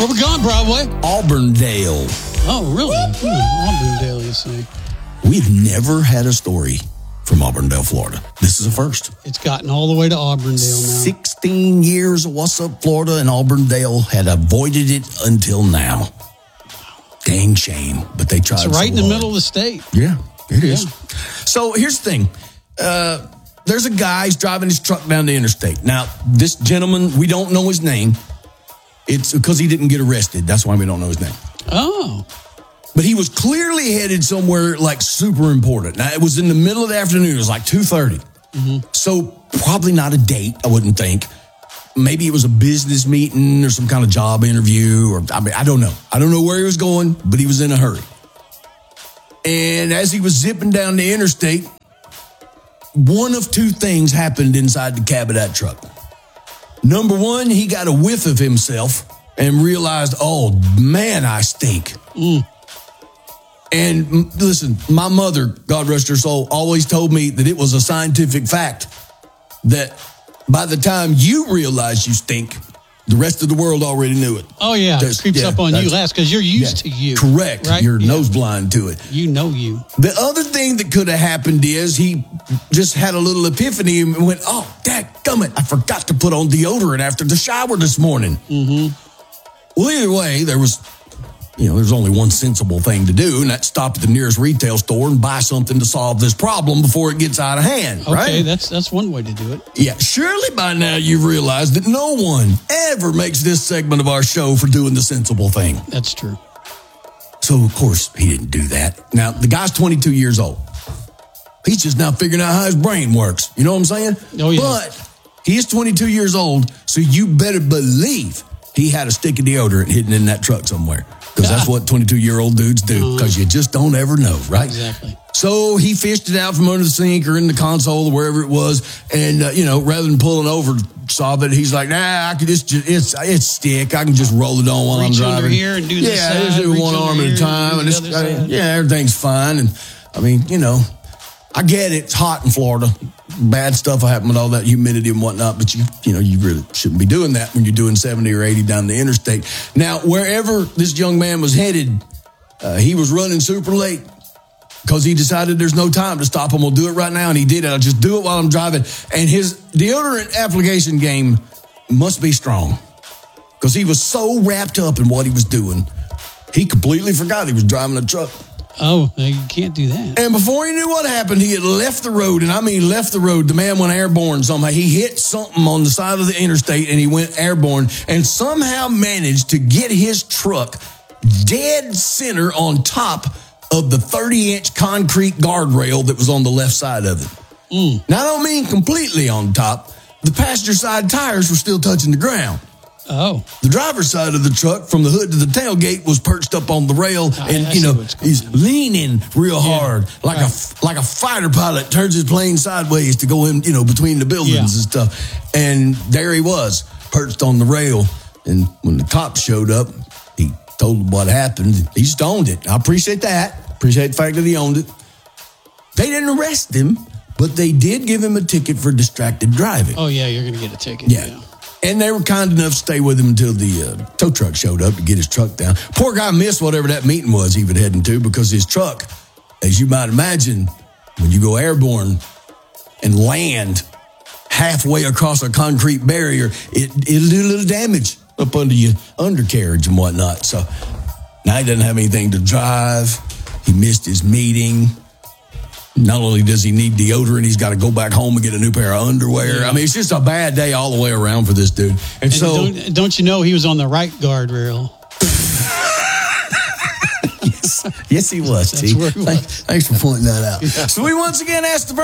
Where we going, Broadway? Auburndale. Oh, really? Auburndale, you say. We've never had a story from Auburndale, Florida. This is a first. It's gotten all the way to Auburndale now. 16 years of What's Up, Florida, and Auburndale had avoided it until now. Dang shame, but they tried. It's right in the hard. middle of the state. Yeah, it is. Yeah. So here's the thing. There's a guy, he's driving his truck down the interstate. Now, this gentleman, we don't know his name. It's because he didn't get arrested. That's why we don't know his name. Oh. But he was clearly headed somewhere like super important. Now, it was in the middle of the afternoon. It was like 2:30. Mm-hmm. So probably not a date, I wouldn't think. Maybe it was a business meeting or some kind of job interview. Or I don't know. I don't know where he was going, but he was in a hurry. And as he was zipping down the interstate, one of two things happened inside the cab of that truck. Number one, he got a whiff of himself and realized, oh, man, I stink. And listen, my mother, God rest her soul, always told me that it was a scientific fact that by the time you realize you stink, the rest of the world already knew it. Oh, yeah. It creeps up on you last because you're used to you. Correct. Right? You're nose blind to it. You know you. The other thing that could have happened is he just had a little epiphany and went, oh, dadgummit, I forgot to put on deodorant after the shower this morning. Mm-hmm. Well, either way, there's only one sensible thing to do, and that's stop at the nearest retail store and buy something to solve this problem before it gets out of hand, right? Okay, that's one way to do it. Yeah, surely by now you've realized that no one ever makes this segment of our show for doing the sensible thing. That's true. So, of course, he didn't do that. Now, the guy's 22 years old. He's just now figuring out how his brain works. You know what I'm saying? Oh, yeah. But he is 22 years old, so you better believe he had a stick of deodorant hidden in that truck somewhere. Because that's what 22-year-old dudes do, because you just don't ever know, right? Exactly. So he fished it out from under the sink or in the console or wherever it was, and, rather than pulling over, solve it, he's like, nah, I can it's stick. I can just roll it on while I'm driving. Reach under here and do this side. Yeah, just do one arm at a time. And everything's fine. And, I get it. It's hot in Florida. Bad stuff will happen with all that humidity and whatnot, but you really shouldn't be doing that when you're doing 70 or 80 down the interstate. Now, wherever this young man was headed, he was running super late because he decided there's no time to stop him. We'll do it right now, and he did it. I'll just do it while I'm driving. And his deodorant application game must be strong because he was so wrapped up in what he was doing, he completely forgot he was driving a truck. Oh, you can't do that. And before he knew what happened, he had left the road, and I mean left the road. The man went airborne somehow. He hit something on the side of the interstate, and he went airborne and somehow managed to get his truck dead center on top of the 30-inch concrete guardrail that was on the left side of it. Now, I don't mean completely on top. The passenger side tires were still touching the ground. Oh. The driver's side of the truck, from the hood to the tailgate, was perched up on the rail, and he's leaning real hard, like a fighter pilot turns his plane sideways to go in, between the buildings and stuff. And there he was, perched on the rail. And when the cops showed up, he told them what happened. He just owned it. I appreciate that. Appreciate the fact that he owned it. They didn't arrest him, but they did give him a ticket for distracted driving. Oh yeah, you're going to get a ticket. Yeah. And they were kind enough to stay with him until the tow truck showed up to get his truck down. Poor guy missed whatever that meeting was he was heading to because his truck, as you might imagine, when you go airborne and land halfway across a concrete barrier, it'll do a little damage up under your undercarriage and whatnot. So now he doesn't have anything to drive. He missed his meeting. Not only does he need deodorant, he's got to go back home and get a new pair of underwear. Yeah. I mean, it's just a bad day all the way around for this dude. And so, don't you know he was on the right guardrail? Yes, he was, T. Thanks for pointing that out. Yeah. So we once again asked the